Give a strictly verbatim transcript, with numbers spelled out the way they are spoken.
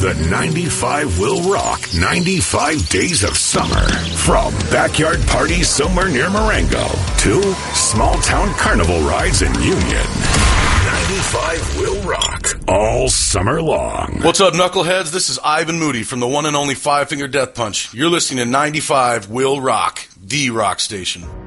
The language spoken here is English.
The ninety-five will rock ninety-five days of summer. From backyard parties somewhere near Marengo to small town carnival rides in Union. ninety-five will rock all summer long. What's up, knuckleheads? This is Ivan Moody from the one and only Five Finger Death Punch. You're listening to ninety-five will rock, the rock station.